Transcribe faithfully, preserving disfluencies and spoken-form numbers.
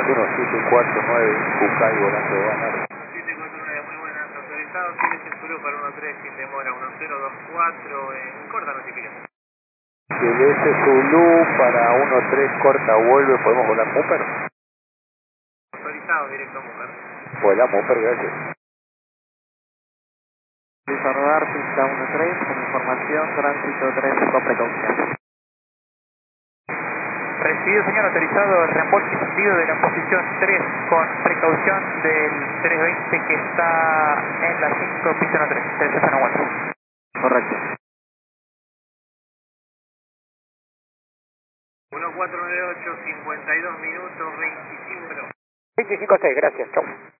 uno siete cuatro nueve, Bucay, volando de Banar. siete cuatro nueve, muy buenas, autorizado, sigue circuló para uno tres sin demora, uno cero dos cuatro, en corta notificación. Celeste Zulu para uno tres, corta, vuelve, ¿podemos volar Mupper? Autorizado, directo a Mujer. Vuela Mupper, gracias. Listo, rodar, pista uno tres, con información, tránsito tres con precaución. Recibido, señor, autorizado el reembolso y sentido de la posición tres con precaución del trescientos veinte que está en la cinco, pista uno tres, tres cero cuatro. Correcto. uno cuatro nueve ocho, cincuenta y dos minutos, veinticinco. veinticinco seis, gracias, chau.